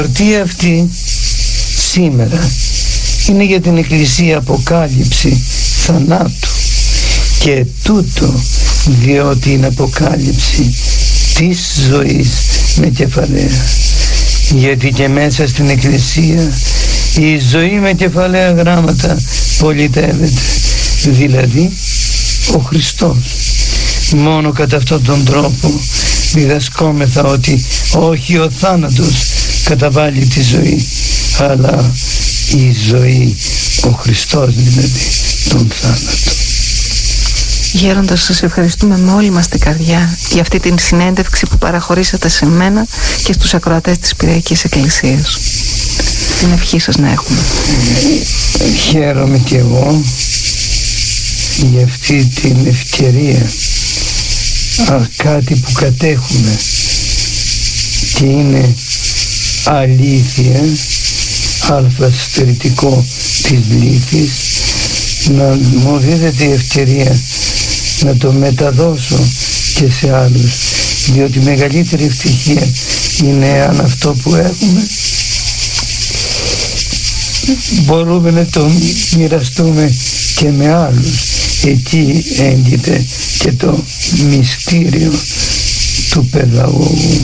Η αυτή σήμερα είναι για την Εκκλησία αποκάλυψη θανάτου, και τούτο διότι είναι αποκάλυψη της ζωής με κεφαλαία, γιατί και μέσα στην Εκκλησία η ζωή με κεφαλαία γράμματα πολιτεύεται, δηλαδή ο Χριστός. Μόνο κατά αυτόν τον τρόπο διδασκόμεθα ότι όχι ο θάνατος καταβάλει τη ζωή, αλλά η ζωή, ο Χριστός δηλαδή, τον θάνατο. Γέροντα, σας ευχαριστούμε με όλη μας την καρδιά για αυτή την συνέντευξη που παραχωρήσατε σε μένα και στους ακροατές της Πειραϊκής Εκκλησίας. Την ευχή σας να έχουμε. Χαίρομαι και εγώ για αυτή την ευκαιρία, κάτι που κατέχουμε και είναι αλήθεια, αλφα-στερητικό της λύθης, να μου δίδεται η ευκαιρία να το μεταδώσω και σε άλλους, διότι η μεγαλύτερη ευτυχία είναι αν αυτό που έχουμε μπορούμε να το μοιραστούμε και με άλλους. Εκεί έγκυται και το μυστήριο του παιδαγωγού.